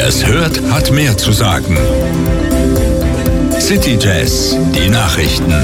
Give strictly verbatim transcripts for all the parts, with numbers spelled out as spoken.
Wer es hört, hat mehr zu sagen. City Jazz, die Nachrichten.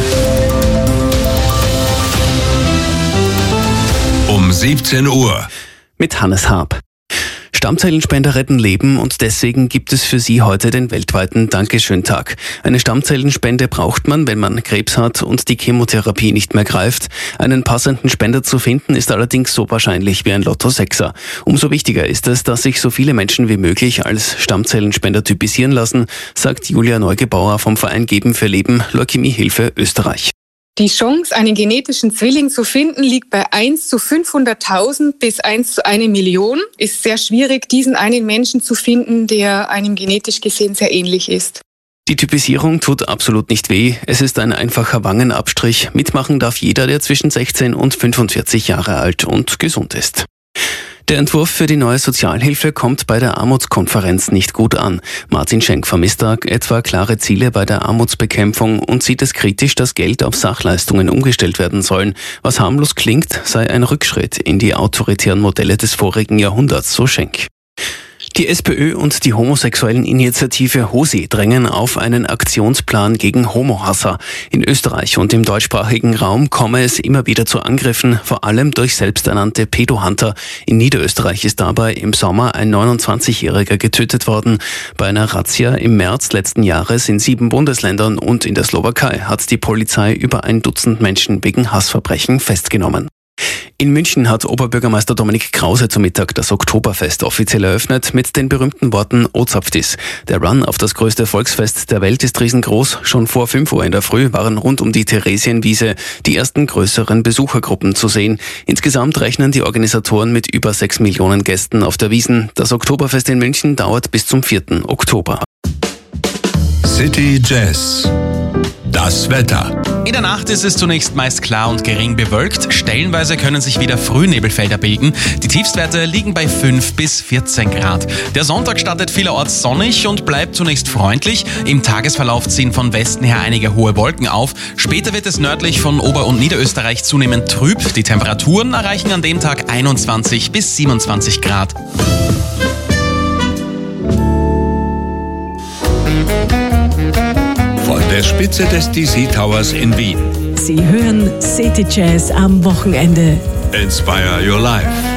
Um siebzehn Uhr. Mit Hannes Haab. Stammzellenspender retten Leben und deswegen gibt es für Sie heute den weltweiten Dankeschön-Tag. Eine Stammzellenspende braucht man, wenn man Krebs hat und die Chemotherapie nicht mehr greift. Einen passenden Spender zu finden ist allerdings so wahrscheinlich wie ein Lotto-Sechser. Umso wichtiger ist es, dass sich so viele Menschen wie möglich als Stammzellenspender typisieren lassen, sagt Julia Neugebauer vom Verein Geben für Leben, Leukämiehilfe Österreich. Die Chance, einen genetischen Zwilling zu finden, liegt bei eins zu fünfhunderttausend bis eins zu einer Million. Ist sehr schwierig, diesen einen Menschen zu finden, der einem genetisch gesehen sehr ähnlich ist. Die Typisierung tut absolut nicht weh. Es ist ein einfacher Wangenabstrich. Mitmachen darf jeder, der zwischen sechzehn und fünfundvierzig Jahre alt und gesund ist. Der Entwurf für die neue Sozialhilfe kommt bei der Armutskonferenz nicht gut an. Martin Schenk vermisst da etwa klare Ziele bei der Armutsbekämpfung und sieht es kritisch, dass Geld auf Sachleistungen umgestellt werden sollen. Was harmlos klingt, sei ein Rückschritt in die autoritären Modelle des vorigen Jahrhunderts, so Schenk. Die SPÖ und die homosexuellen Initiative HOSI drängen auf einen Aktionsplan gegen Homohasser. In Österreich und im deutschsprachigen Raum komme es immer wieder zu Angriffen, vor allem durch selbsternannte Pedohunter. In Niederösterreich ist dabei im Sommer ein neunundzwanzigjähriger getötet worden. Bei einer Razzia im März letzten Jahres in sieben Bundesländern und in der Slowakei hat die Polizei über ein Dutzend Menschen wegen Hassverbrechen festgenommen. In München hat Oberbürgermeister Dominik Krause zum Mittag das Oktoberfest offiziell eröffnet mit den berühmten Worten O Zapftis. Der Run auf das größte Volksfest der Welt ist riesengroß. Schon vor fünf Uhr in der Früh waren rund um die Theresienwiese die ersten größeren Besuchergruppen zu sehen. Insgesamt rechnen die Organisatoren mit über sechs Millionen Gästen auf der Wiesn. Das Oktoberfest in München dauert bis zum vierten Oktober. City Jazz. Das Wetter. In der Nacht ist es zunächst meist klar und gering bewölkt. Stellenweise können sich wieder Frühnebelfelder bilden. Die Tiefstwerte liegen bei fünf bis vierzehn Grad. Der Sonntag startet vielerorts sonnig und bleibt zunächst freundlich. Im Tagesverlauf ziehen von Westen her einige hohe Wolken auf. Später wird es nördlich von Ober- und Niederösterreich zunehmend trüb. Die Temperaturen erreichen an dem Tag einundzwanzig bis siebenundzwanzig Grad. Von der Spitze des D C Towers in Wien. Sie hören City Jazz am Wochenende. Inspire your life.